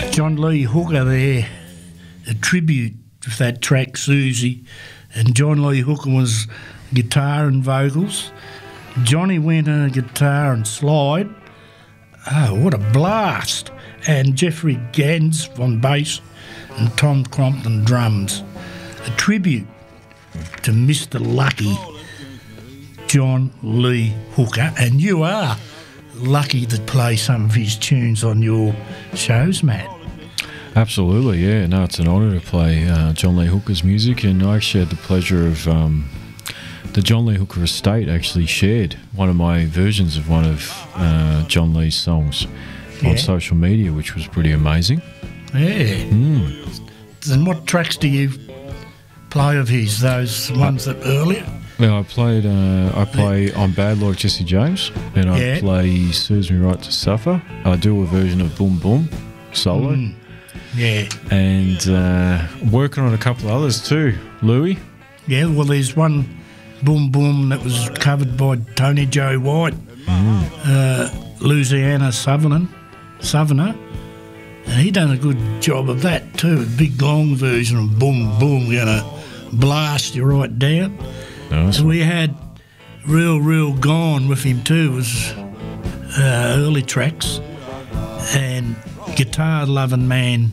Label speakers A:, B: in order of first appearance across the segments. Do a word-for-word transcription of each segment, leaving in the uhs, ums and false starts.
A: John Lee Hooker there, a tribute with that track Susie, and John Lee Hooker was guitar and vocals. Johnny went on a guitar and slide. Oh, what a blast! And Jeffrey Gans on bass and Tom Crompton drums. A tribute to Mister Lucky, John Lee Hooker, and you are lucky to play some of his tunes on your shows, Matt.
B: Absolutely, yeah. No, it's an honour to play uh, John Lee Hooker's music, and I actually had the pleasure of um, the John Lee Hooker estate actually shared one of my versions of one of uh, John Lee's songs yeah. on social media, which was pretty amazing.
A: Yeah.
B: Mm.
A: And what tracks do you play of his? Those ones that earlier?
B: Yeah, I played. Uh, I play "I'm Bad" like Jesse James, and I
A: yeah.
B: play "Serves Me Right to Suffer." I do a version of "Boom Boom" solo.
A: Mm. Yeah.
B: And uh, working on a couple of others too, Louis.
A: Yeah, well, there's one Boom Boom that was covered by Tony Joe White,
B: mm.
A: uh, Louisiana Southerner, Southerner, and he done a good job of that too. A big long version of Boom Boom, gonna blast you right down.
B: Nice.
A: So we had Real Real Gone with him too, was uh, early tracks, and Guitar Loving Man,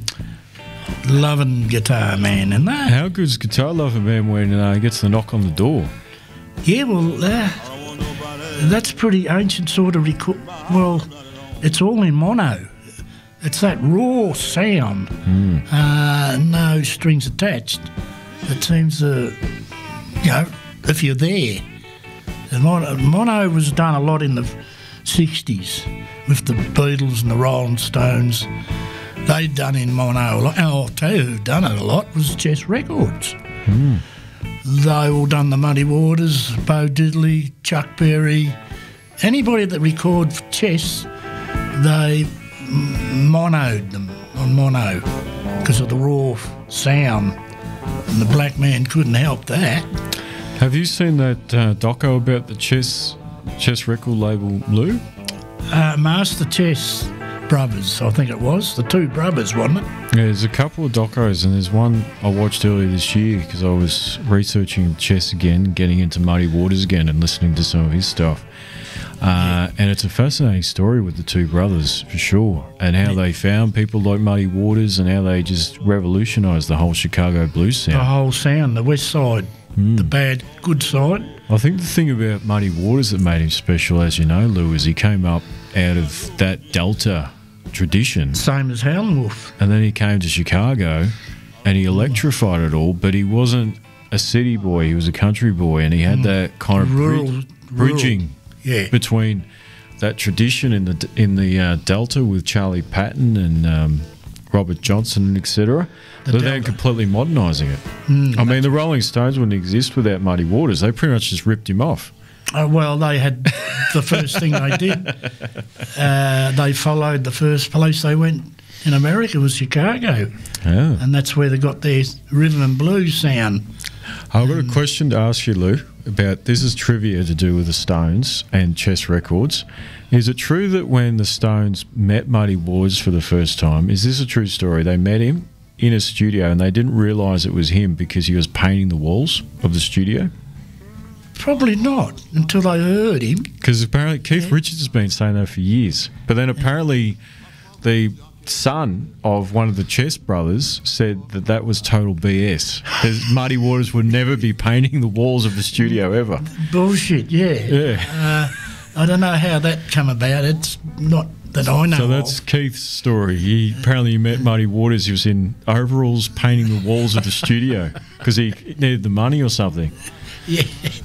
A: Loving Guitar Man, and that.
B: How good's Guitar Loving Man when uh, he gets the knock on the door?
A: Yeah, well, uh, that's pretty ancient sort of record. Well, it's all in mono. It's that raw sound,
B: mm.
A: uh, no strings attached. It seems, uh, you know, if you're there. And mono, mono was done a lot in the sixties with the Beatles and the Rolling Stones. They'd done in mono a lot. And I'll tell you who done it a lot was Chess Records.
B: Mm.
A: They all done the Muddy Waters, Bo Diddley, Chuck Berry. Anybody that record for Chess, they monoed them on mono because of the raw sound, and the black man couldn't help that.
B: Have you seen that uh, doco about the Chess Chess record label, Lou?
A: Uh, Master Chess Brothers, I think it was. The two brothers, wasn't it?
B: Yeah, there's a couple of docos, and there's one I watched earlier this year because I was researching Chess again, getting into Muddy Waters again and listening to some of his stuff. Uh, and it's a fascinating story with the two brothers, for sure, and how they found people like Muddy Waters and how they just revolutionised the whole Chicago blues sound.
A: The whole sound, the west side, mm. the bad, good side.
B: I think the thing about Muddy Waters that made him special, as you know, Lou, is he came up out of that Delta tradition.
A: Same as Howlin' Wolf.
B: And then he came to Chicago and he electrified it all, but he wasn't a city boy, he was a country boy, and he had mm. that kind of
A: rural,
B: bri- bridging
A: rural. Yeah.
B: between that tradition in the in the uh, Delta with Charlie Patton and um, Robert Johnson, et cetera, the but Delta. Then completely modernising it.
A: Mm,
B: I mean, the Rolling Stones wouldn't exist without Muddy Waters. They pretty much just ripped him off.
A: Uh, well, they had the first thing they did. Uh, they followed the first place they went in America was Chicago.
B: Yeah.
A: And that's where they got their rhythm and blues sound.
B: I've got a question to ask you, Lou, about this is trivia to do with the Stones and Chess Records. Is it true that when the Stones met Muddy Waters for the first time, is this a true story? They met him in a studio and they didn't realise it was him because he was painting the walls of the studio?
A: Probably not until they heard him.
B: Because apparently Keith yeah. Richards has been saying that for years. But then apparently the son of one of the Chess brothers said that that was total B S. Muddy Waters would never be painting the walls of the studio ever.
A: Bullshit, yeah.
B: Yeah.
A: Uh, I don't know how that come about. It's not that I know
B: So that's
A: of.
B: Keith's story. He apparently he met Muddy Waters. He was in overalls painting the walls of the studio because he needed the money or something.
A: Yeah,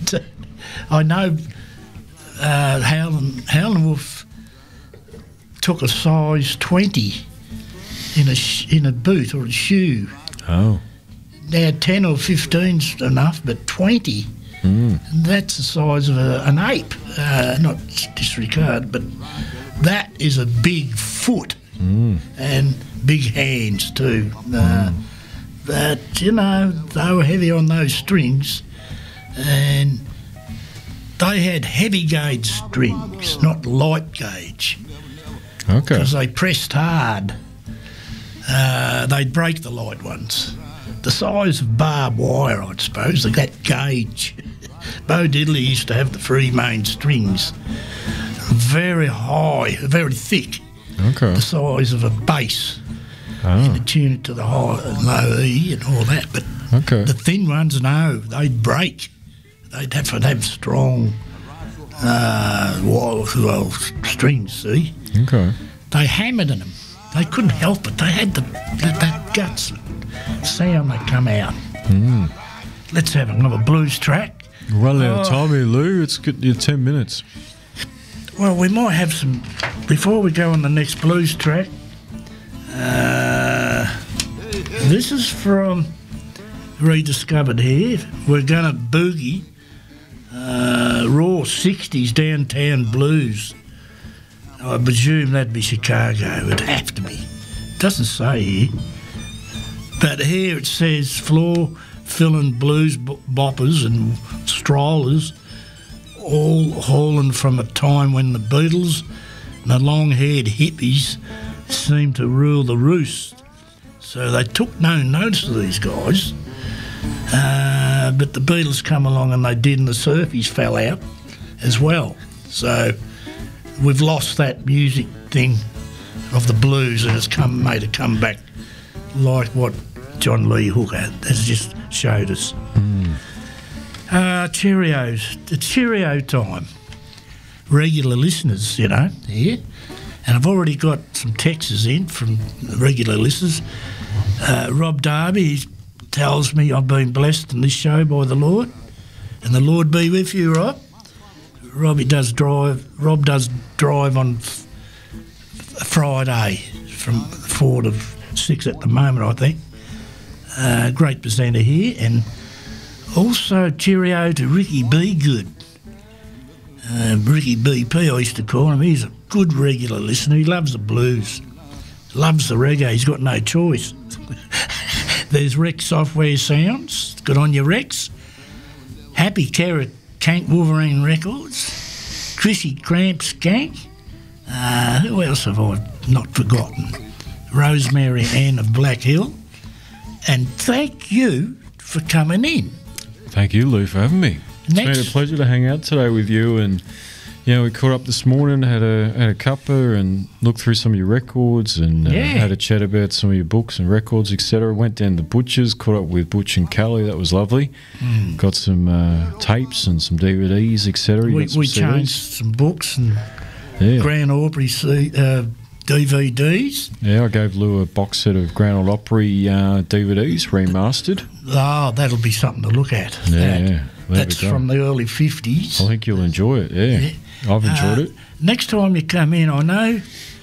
A: I know uh, Howlin', Howlin' Wolf took a size twenty in a sh- in a boot or a shoe.
B: Oh.
A: Now ten or fifteen's enough, but twenty,
B: mm.
A: that's the size of a, an ape. Uh, not disregard, but that is a big foot
B: mm.
A: and big hands too. Uh,
B: mm.
A: But, you know, they were heavy on those strings. And they had heavy gauge strings, not light gauge.
B: Okay.
A: Because they pressed hard. uh, they'd break the light ones. The size of barbed wire, I suppose, like that gauge. Bo Diddley used to have the free main strings, very high, very thick,
B: Okay.
A: the size of a bass.
B: Oh.
A: And to tune it to the high and low E and all that. But
B: Okay.
A: the thin ones, no, they'd break. They'd have to have strong uh, wire, well, strings, see?
B: Okay.
A: They hammered in them. They couldn't help it. They had the, that, that guts sound that come out.
B: Mm.
A: Let's have another blues track.
B: Running out of
A: Oh.
B: time here, Lou. It's good. You're ten minutes.
A: Well, we might have some, before we go on the next blues track, uh, this is from Rediscovered here. We're going to boogie uh, raw sixties downtown blues. I presume that'd be Chicago. It'd have to be. Doesn't say here. But here it says floor filling blues b- boppers and strollers, all hauling from a time when the Beatles and the long-haired hippies seemed to rule the roost. So they took no notice of these guys. Uh, but the Beatles come along and they did, and the Surfies fell out as well. So we've lost that music thing of the blues, and it's come made a comeback like what John Lee Hooker has just showed us.
B: Mm.
A: Uh, Cheerios. It's Cheerio time. Regular listeners, you know, here. And I've already got some texts in from regular listeners. Uh, Rob Darby tells me I've been blessed in this show by the Lord. And the Lord be with you, Rob. Robbie does drive, Rob does drive on f- Friday from four to six at the moment, I think. Uh, great presenter here. And also cheerio to Ricky B. Good. Uh, Ricky B P, I used to call him. He's a good regular listener. He loves the blues, loves the reggae. He's got no choice. There's Rex Software Sounds. Good on you, Rex. Happy Carrot Cank Wolverine Records. Chrissy Cramp Skank. Uh, who else have I not forgotten? Rosemary Ann of Black Hill. And thank you for coming in.
B: Thank you, Lou, for having me. It's
A: Next.
B: been a pleasure to hang out today with you. And, you know, we caught up this morning, had a had a cuppa and looked through some of your records and uh,
A: Yeah.
B: had a chat about some of your books and records, et cetera. Went down to Butcher's, caught up with Butch and Kelly. That was lovely.
A: Mm.
B: Got some uh, tapes and some D V Ds, et cetera. You
A: We,
B: got some
A: we
B: C Ds.
A: changed some books and
B: Yeah.
A: Grand Aubrey C, uh, D V Ds.
B: Yeah, I gave Lou a box set of Grand Ole Opry uh, D V Ds, remastered.
A: Oh, that'll be something to look at.
B: Yeah,
A: That-
B: yeah. There
A: That's
B: we go.
A: from the early fifties.
B: I think you'll enjoy it, yeah.
A: Yeah.
B: I've enjoyed
A: Uh,
B: it.
A: Next time you come in, I know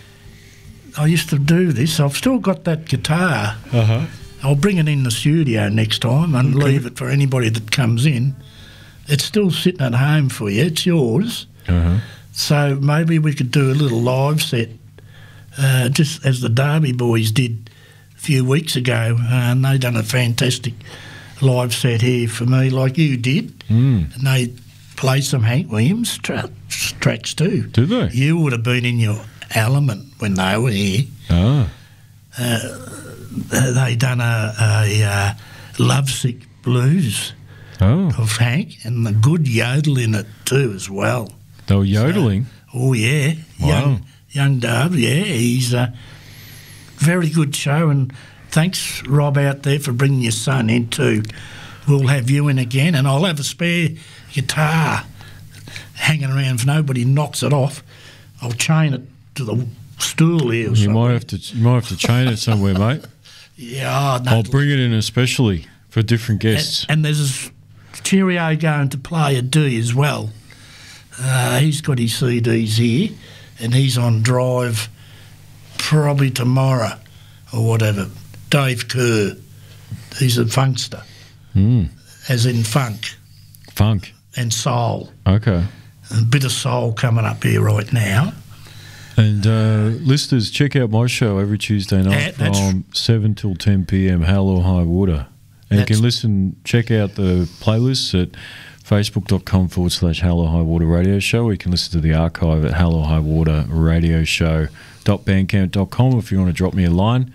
A: I used to do this. I've still got that guitar.
B: Uh-huh.
A: I'll bring it in the studio next time and leave it for anybody that comes in. It's still sitting at home for you. It's yours.
B: Uh-huh.
A: So maybe we could do a little live set, uh, just as the Derby Boys did a few weeks ago. Uh, and they done a fantastic live set here for me, like you did.
B: Mm.
A: And they played some Hank Williams tra- tracks too.
B: Did they?
A: You would have been in your element when they were here.
B: Ah.
A: Uh, they done a, a uh, Lovesick Blues
B: Oh.
A: of Hank, and the good yodel in it too as well.
B: They were yodeling.
A: Oh yeah,
B: Wow.
A: young young Dave. Yeah, he's a very good show, and thanks Rob out there for bringing your son in too. We'll have you in again, and I'll have a spare guitar hanging around if nobody knocks it off. I'll chain it to the stool here. Or
B: You
A: something.
B: might have to you might have to chain it somewhere, mate.
A: Yeah, oh, no,
B: I'll bring it in especially for different guests.
A: And, and there's a Cheerio going to play a D as well. Uh, he's got his C Ds here, and he's on drive probably tomorrow or whatever. Dave Kerr, he's a funkster,
B: Mm.
A: as in funk
B: Funk.
A: and soul.
B: Okay.
A: A bit of soul coming up here right now.
B: And uh, listeners, check out my show every Tuesday night
A: Yeah, that's-
B: from seven till ten p.m. Hell or High Water. And you
A: That's-
B: can listen, check out the playlists at facebook.com forward slash Hell or High Water Radio Show. Or you can listen to the archive at Hell or High Water Radio Show dot bandcamp dot com if you want to drop me a line.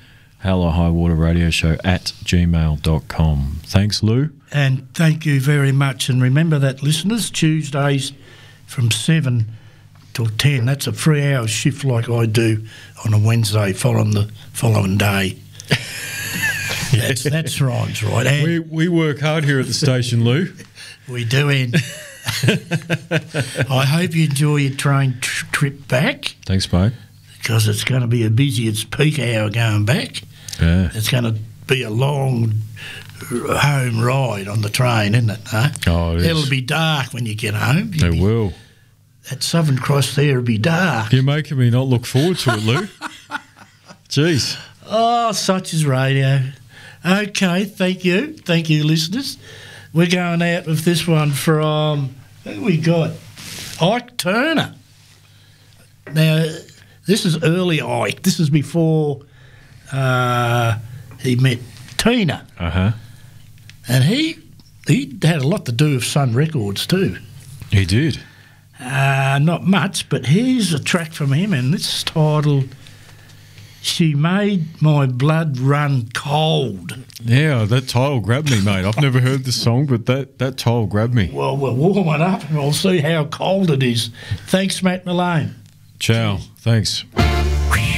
B: Hell or High Water Radio Show at gmail dot com. Thanks, Lou.
A: And thank you very much. And remember that, listeners, Tuesdays from seven till ten. That's a three-hour shift like I do on a Wednesday following the following day. that's, that's right, that's right. And
B: We, we work hard here at the station, Lou.
A: we do, and I hope you enjoy your train tr- trip back,
B: Thanks, mate.
A: because it's going to be a busy, it's peak hour going back.
B: Yeah.
A: It's going to be a long r- home ride on the train, isn't it? Huh?
B: Oh, it is.
A: It'll be dark when you get home. You'll
B: They
A: be-
B: will.
A: That Southern Cross there will be dark.
B: You're making me not look forward to it, Lou. Jeez.
A: Oh, such is radio. Okay, thank you. Thank you, listeners. We're going out with this one from, who we got? Ike Turner. Now, this is early Ike. This is before uh, he met Tina.
B: Uh-huh.
A: And he he had a lot to do with Sun Records too.
B: He did.
A: Uh, not much, but here's a track from him, and it's titled She Made My Blood Run Cold.
B: Yeah, that title grabbed me, mate. I've never heard the song, but that, that title grabbed me.
A: Well, we'll warm it up and we'll see how cold it is. Thanks, Matt Malone.
B: Ciao. Thanks.